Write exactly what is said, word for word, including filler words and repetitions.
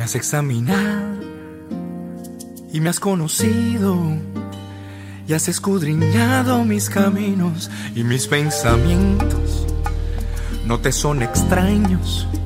Me has examinado y me has conocido y has escudriñado mis caminos y mis pensamientos. No te son extraños